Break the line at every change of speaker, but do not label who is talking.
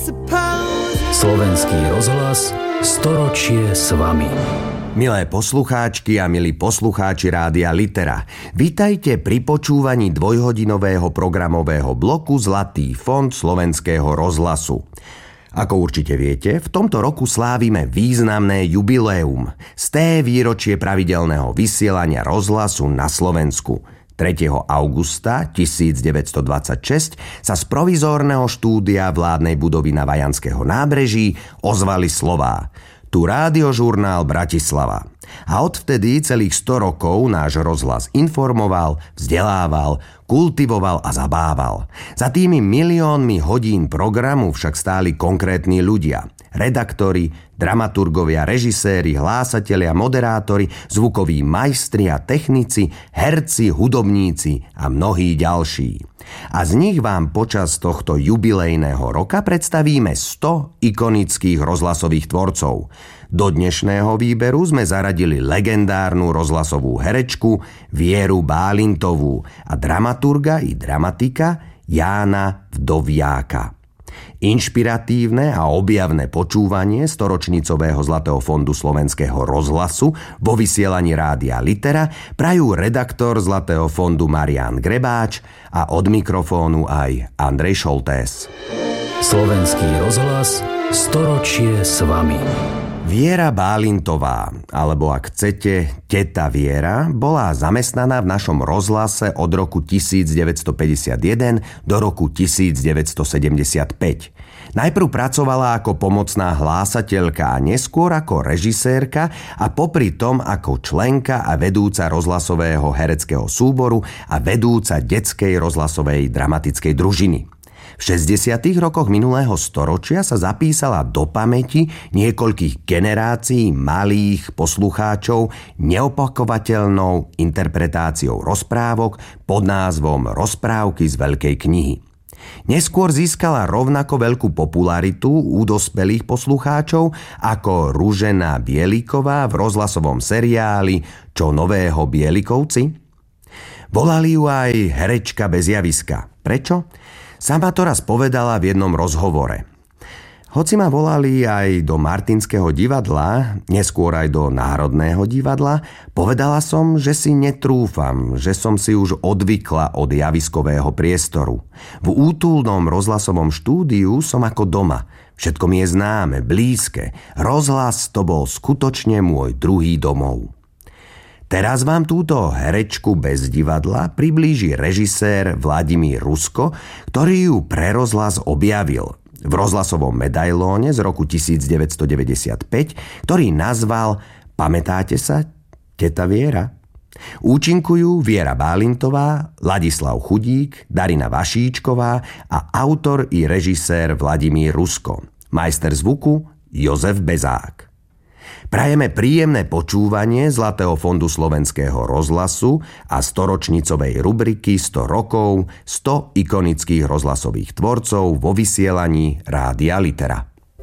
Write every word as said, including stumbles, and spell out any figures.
Slovenský rozhlas, storočie s vami.
Milé poslucháčky a milí poslucháči Rádia Litera, vitajte pri počúvaní dvojhodinového programového bloku Zlatý fond Slovenského rozhlasu. Ako určite viete, v tomto roku slávime významné jubileum, sté výročie pravidelného vysielania rozhlasu na Slovensku. tretieho augusta tisícdeväťstodvadsaťšesť sa z provizórneho štúdia vládnej budovy na Vajanského nábreží ozvali slová: Tu rádiožurnál Bratislava. A odvtedy celých sto rokov náš rozhlas informoval, vzdelával, kultivoval a zabával. Za tými miliónmi hodín programu však stáli konkrétni ľudia. Redaktori, dramaturgovia, režiséri, hlásatelia, moderátori, zvukoví majstri a technici, herci, hudobníci a mnohí ďalší. A z nich vám počas tohto jubilejného roka predstavíme sto ikonických rozhlasových tvorcov. Do dnešného výberu sme zaradili legendárnu rozhlasovú herečku Vieru Bálintovú a dramaturga i dramatika Jána Vdoviáka. Inšpiratívne a objavné počúvanie storočnicového Zlatého fondu Slovenského rozhlasu vo vysielaní Rádia Litera prajú redaktor Zlatého fondu Marián Grebáč a od mikrofónu aj Andrej Šoltés.
Slovenský rozhlas, storočie s vami.
Viera Bálintová, alebo ak chcete, teta Viera, bola zamestnaná v našom rozhlase od roku tisícdeväťstopäťdesiatjeden do roku tisícdeväťstosedemdesiatpäť. Najprv pracovala ako pomocná hlásateľka a neskôr ako režisérka a popri tom ako členka a vedúca rozhlasového hereckého súboru a vedúca detskej rozhlasovej dramatickej družiny. V šesťdesiatych rokoch minulého storočia sa zapísala do pamäti niekoľkých generácií malých poslucháčov neopakovateľnou interpretáciou rozprávok pod názvom Rozprávky z Veľkej knihy. Neskôr získala rovnako veľkú popularitu u dospelých poslucháčov ako Ružena Bieliková v rozhlasovom seriáli Čo nového Bielikovci? Volali ju aj herečka bez javiska. Prečo? Sama to raz povedala v jednom rozhovore. Hoci ma volali aj do Martinského divadla, neskôr aj do Národného divadla, povedala som, že si netrúfam, že som si už odvykla od javiskového priestoru. V útulnom rozhlasovom štúdiu som ako doma. Všetko mi je známe, blízke. Rozhlas to bol skutočne môj druhý domov. Teraz vám túto herečku bez divadla priblíži režisér Vladimír Rusko, ktorý ju pre rozhlas objavil v rozhlasovom medailóne z roku tisícdeväťstodeväťdesiatpäť, ktorý nazval Pamätáte sa, teta Viera? Účinkujú Viera Bálintová, Ladislav Chudík, Darina Vašíčková a autor i režisér Vladimír Rusko. Majster zvuku Jozef Bezák. Prajeme príjemné počúvanie Zlatého fondu Slovenského rozhlasu a storočnicovej rubriky sto rokov, sto ikonických rozhlasových tvorcov vo vysielaní Rádia Litera.